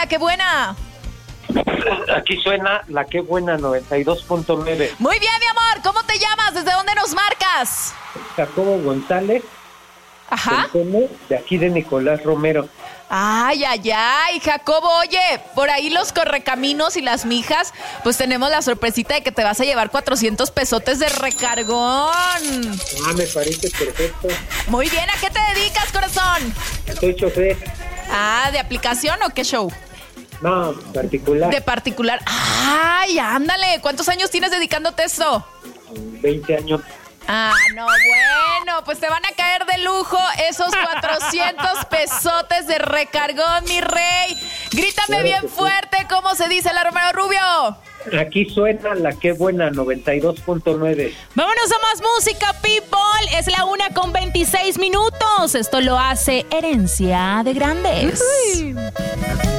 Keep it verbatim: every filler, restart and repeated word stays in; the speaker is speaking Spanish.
la que buena. Aquí suena la que buena noventa y dos punto nueve. Muy bien, mi amor. ¿Cómo te llamas? ¿Desde dónde nos marcas? Jacobo González. Ajá. De aquí de Nicolás Romero. Ay, ay, ay, Jacobo, oye, por ahí los correcaminos y las mijas, pues tenemos la sorpresita de que te vas a llevar cuatrocientos pesotes de recargón. Ah, me parece perfecto. Muy bien, ¿a qué te dedicas, corazón? Soy chofer. Ah, ¿de aplicación o qué show? No, particular. De particular. Ay, ándale, ¿cuántos años tienes dedicándote a esto? veinte años. Ah, no, bueno, pues te van a caer de lujo esos cuatrocientos pesotes de recargón, mi rey. Grítame Claro bien que sí. fuerte, ¿cómo se dice, la Romero Rubio? Aquí suena la que buena noventa y dos punto nueve. Vámonos a más música, people. Es la una con veintiséis minutos. Esto lo hace Herencia de Grandes. Uy.